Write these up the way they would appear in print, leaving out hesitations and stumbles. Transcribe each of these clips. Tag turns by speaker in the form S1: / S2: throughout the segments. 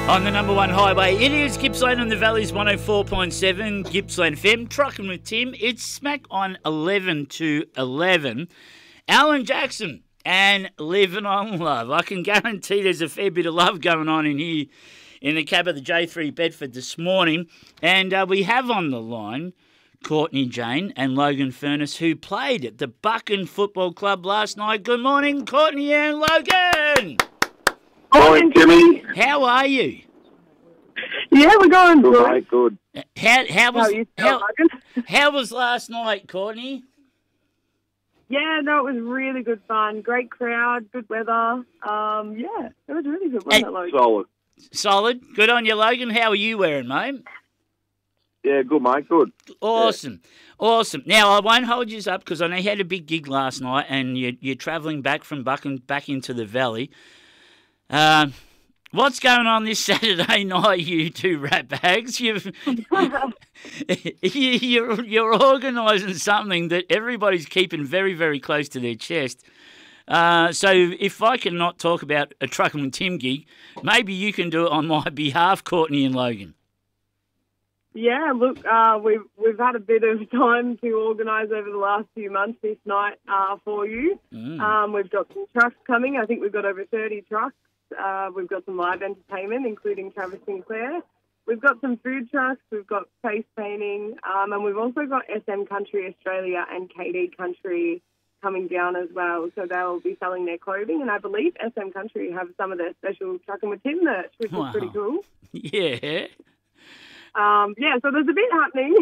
S1: On the number one highway, it is Gippsland on the Valley's 104.7, Gippsland FM. Trucking with Tim. It's smack on 11 to 11. Alan Jackson and Living on Love. I can guarantee there's a fair bit of love going on in here in the cab of the J3 Bedford this morning. And we have on the line Courtney Jane and Logan Furness, who played at the Buchan Football Club last night. Good morning, Courtney and Logan.
S2: Morning, Timmy.
S1: How are you?
S2: Yeah, we're going good. Mate, good.
S1: How was last night, Courtney?
S2: Yeah, no, it was really good fun. Great crowd, good weather. Yeah, it was really good, wasn't it, Logan?
S1: Solid. Good on you, Logan. How are you wearing, mate?
S3: Yeah, good, mate. Good.
S1: Awesome. Yeah. Awesome. Now, I won't hold you up because I know you had a big gig last night and you're travelling back from Buchan back into the Valley. What's going on this Saturday night, you two rat bags? You're organising something that everybody's keeping very, very close to their chest. So if I can not talk about a Truckin' with Tim gig, maybe you can do it on my behalf, Courtney and Logan.
S2: Yeah, look, we've had a bit of time to organise over the last few months this night for you. We've got some trucks coming. I think we've got over 30 trucks. We've got some live entertainment, including Travis Sinclair. We've got some food trucks. We've got face painting. And we've also got SM Country Australia and KD Country coming down as well. So they'll be selling their clothing. And I believe SM Country have some of their special Truckin' with Tim merch, which is pretty cool.
S1: Yeah.
S2: So there's a bit happening.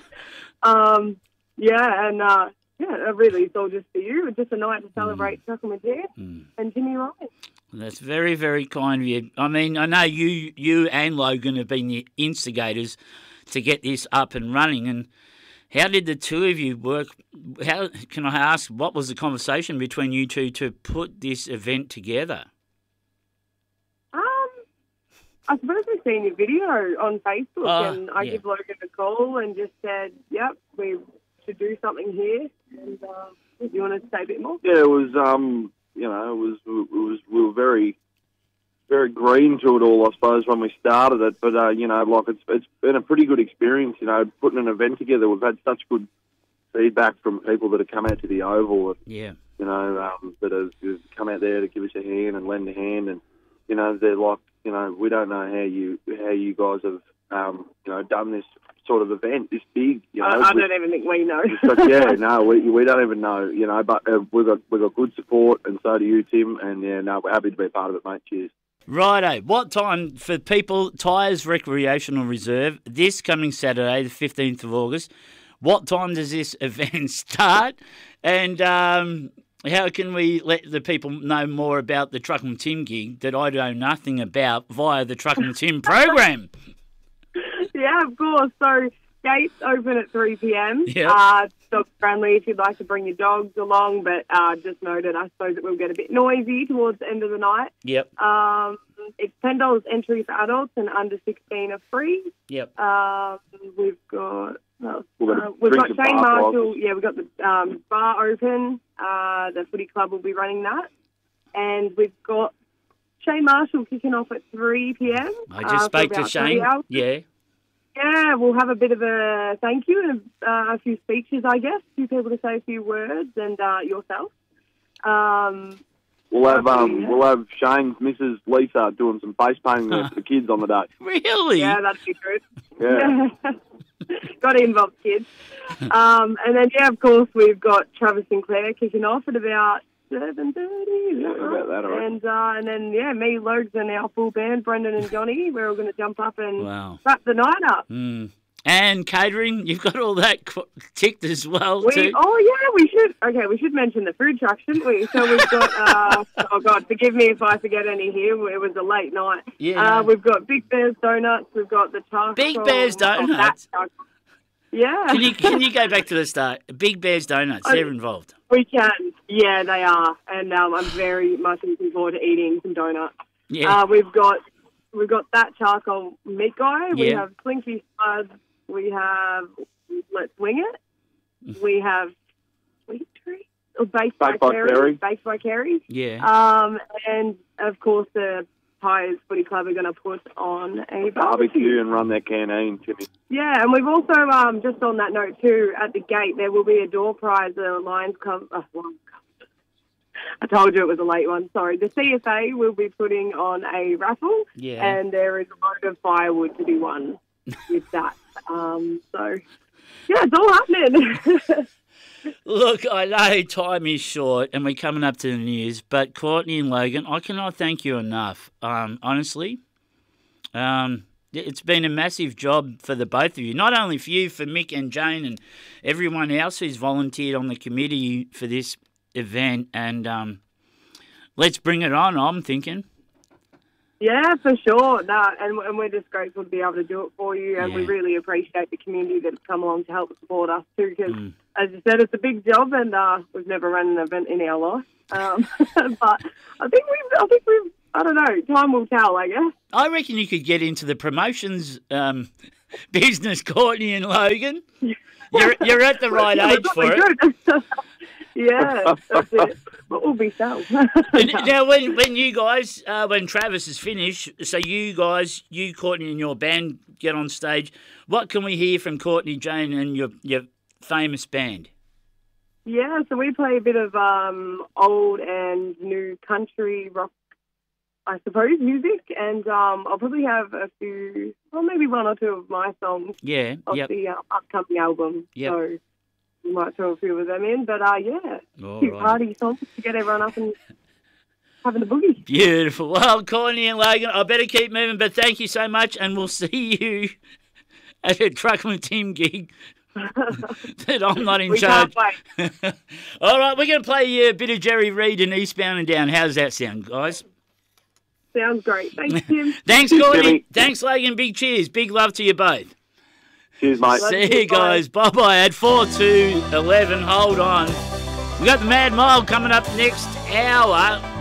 S2: Really, it's all just for you. It's just a night to celebrate Truckin' with Tim and Timmy Ryan.
S1: That's very, very kind of you. I mean, I know you and Logan have been the instigators to get this up and running. And how did the two of you work? How can I ask, what was the conversation between you two to put this event together?
S2: I suppose we've seen your video on Facebook, and I give Logan a call and just said, "Yep, we should do something here." And you want to say a bit more?
S3: Yeah, it was. We were very, very green to it all, I suppose, when we started it. But it's been a pretty good experience. Putting an event together. We've had such good feedback from people that have come out to the Oval.
S1: Yeah.
S3: That have come out there to give us a hand and lend a hand, and they're like, we don't know how you guys have done this sort of event this big.
S2: I don't even think we know.
S3: We don't even know. But we've got good support, and so do you, Tim. And we're happy to be a part of it, mate. Cheers.
S1: Righto. What time for people? Tyres Recreational Reserve this coming Saturday, the 15th of August. What time does this event start? And how can we let the people know more about the Truckin' with Tim gig that I know nothing about via the Truckin' with Tim program?
S2: Yeah, of course. So gates open at 3 p.m.
S1: Yep.
S2: Dog friendly if you'd like to bring your dogs along, but just noted, I suppose it will get a bit noisy towards the end of the night.
S1: Yep.
S2: It's $10 entry for adults, and under 16 are free.
S1: Yep.
S2: We've got
S3: Shane
S2: Marshall. Yeah, we've got the bar open. The footy club will be running that, and we've got Shane Marshall kicking off at 3 p.m.
S1: I just spoke to Shane. Yeah.
S2: Yeah, we'll have a bit of a thank you and a few speeches, I guess, a few people to say a few words, and yourself.
S3: We'll have Shane's Mrs. Lisa doing some face painting for the kids on the day.
S1: Really?
S2: Yeah, that'd be good.
S3: Yeah.
S2: Got to involve kids. And then, of course, we've got Travis Sinclair kicking off at about 7:30.
S3: Yeah, about that, all right.
S2: And then, me, Logs, and our full band, Brendan and Johnny, we're all going to jump up and wrap the night up.
S1: And catering, you've got all that ticked as well, too.
S2: We should. Okay, we should mention the food truck, shouldn't we? So we've got, oh, God, forgive me if I forget any here. It was a late night.
S1: Yeah.
S2: We've got Big Bear's Donuts. We've got the charcoal.
S1: Big Bear's Donuts?
S2: Yeah.
S1: Can you go back to the start? Big Bear's Donuts, they're involved.
S2: We can. Yeah, they are. And I'm very much looking forward to eating some donuts.
S1: Yeah.
S2: We've got that charcoal meat guy. We have Slinky Spuds. We have Let's Wing It. We have Sweet Tree. Baked by Kerry.
S1: Yeah.
S2: And, of course, the Tyres Footy Club are going to put on a
S3: Barbecue and run their canteen, Timmy.
S2: Yeah, and we've also, just on that note too, at the gate there will be a door prize, a Lions Cup. I told you it was a late one, sorry. The CFA will be putting on a raffle, and there is a load of firewood to be won with that. So, yeah, it's all happening.
S1: Look, I know time is short and we're coming up to the news, but Courtney and Logan, I cannot thank you enough, honestly. It's been a massive job for the both of you, not only for you, for Mick and Jane and everyone else who's volunteered on the committee for this event, and let's bring it on, I'm thinking.
S2: Yeah, for sure. No, and we're just grateful to be able to do it for you, and we really appreciate the community that's come along to help support us too, because as you said, it's a big job, and we've never run an event in our life. But I think we've I don't know, time will tell, I guess.
S1: I reckon you could get into the promotions business, Courtney and Logan. You're at the right age for it.
S2: Yeah, that's it. But we'll be so.
S1: Now, when you guys, when Travis is finished, so you guys, Courtney and your band get on stage, what can we hear from Courtney, Jane and your famous band?
S2: Yeah, so we play a bit of old and new country rock, I suppose, music, and I'll probably have a few, well, maybe one or two of my songs of the upcoming album.
S1: Yep.
S2: So we might throw a few of them in, but cute party songs to get everyone up and having a boogie.
S1: Beautiful. Well, Courtney and Logan, I better keep moving, but thank you so much, and we'll see you at a Truckman Team gig. That I'm not in charge.
S2: Can't wait.
S1: All right, we're going to play a bit of Jerry Reed and Eastbound and Down. How does that sound, guys?
S2: Sounds great. Thanks, Tim.
S1: Thanks, Courtney. Thanks, Logan. Big cheers. Big love to you both.
S3: Cheers, mate.
S1: See you guys. Bye-bye. At 4-2-11. Hold on. We got the Mad Mile coming up next hour.